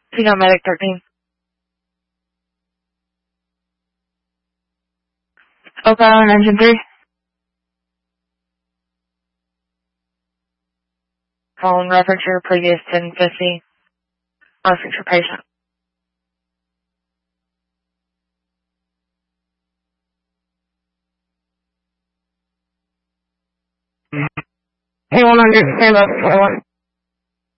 Pheno Medic 13. Oak Island Engine 3. Following reference to your previous 1050. Perfect for patient. Hey, 100, stand up, 21.